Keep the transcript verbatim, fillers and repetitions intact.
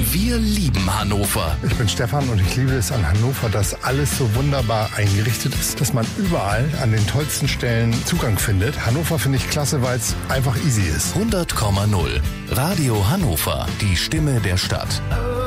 Wir lieben Hannover. Ich bin Stefan und ich liebe es an Hannover, dass alles so wunderbar eingerichtet ist, dass man überall an den tollsten Stellen Zugang findet. Hannover finde ich klasse, weil es einfach easy ist. hundert Komma null. Radio Hannover, die Stimme der Stadt.